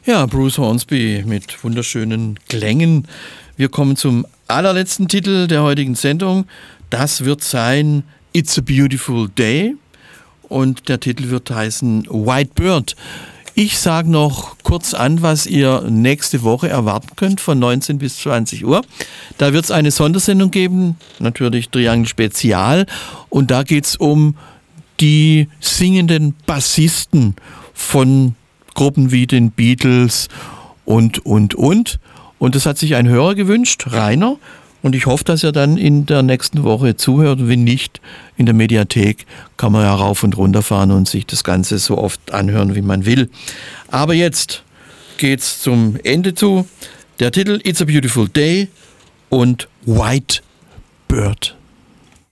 Ja, Bruce Hornsby mit wunderschönen Klängen. Wir kommen zum allerletzten Titel der heutigen Sendung. Das wird sein It's a Beautiful Day und der Titel wird heißen White Bird. Ich sage noch kurz an, was ihr nächste Woche erwarten könnt von 19 bis 20 Uhr. Da wird es eine Sondersendung geben, natürlich Triangle Spezial. Und da geht es um die singenden Bassisten von Gruppen wie den Beatles und. Und das hat sich ein Hörer gewünscht, Rainer. Und ich hoffe, dass er dann in der nächsten Woche zuhört. Und wenn nicht, in der Mediathek kann man ja rauf und runter fahren und sich das Ganze so oft anhören, wie man will. Aber jetzt geht's zum Ende zu. Der Titel It's a Beautiful Day und White Bird.